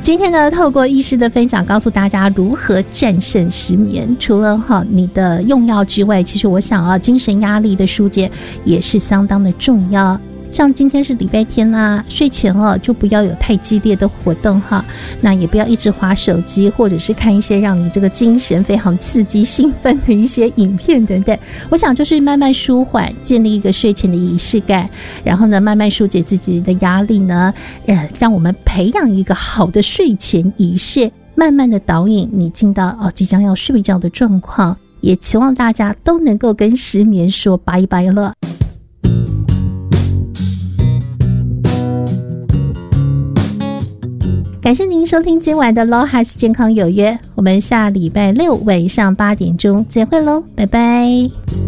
今天呢，透过医师的分享，告诉大家如何战胜失眠。除了你的用药之外，其实我想精神压力的疏解也是相当的重要。像今天是礼拜天啦，睡前就不要有太激烈的活动那也不要一直滑手机，或者是看一些让你这个精神非常刺激兴奋的一些影片等等。我想就是慢慢舒缓，建立一个睡前的仪式感，然后呢慢慢疏解自己的压力呢，让我们培养一个好的睡前仪式，慢慢的导引你进到即将要睡觉的状况。也期望大家都能够跟失眠说拜拜了。感谢您收听今晚的 Lohas 健康有约，我们下礼拜六晚上8点钟再会喽，拜拜。